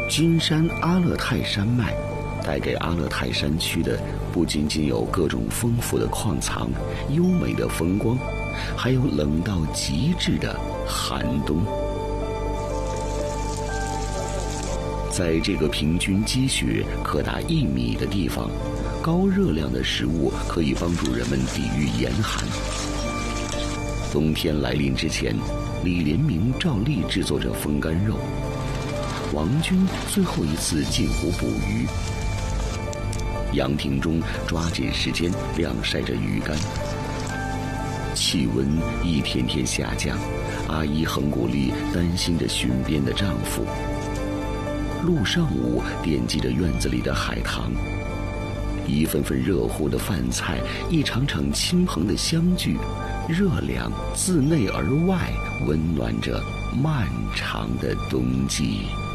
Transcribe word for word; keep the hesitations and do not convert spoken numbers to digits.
金山阿勒泰山脉带给阿勒泰山区的不仅仅有各种丰富的矿藏、优美的风光，还有冷到极致的寒冬。在这个平均积雪可达一米的地方，高热量的食物可以帮助人们抵御严寒。冬天来临之前，李连明照例制作着风干肉。王军最后一次进湖捕鱼，杨庭中抓紧时间晾晒着鱼干。气温一天天下降，阿姨横谷丽担心着巡边的丈夫。陆尚武惦记着院子里的海棠，一份份热乎的饭菜，一场场亲朋的相聚，热量自内而外温暖着漫长的冬季。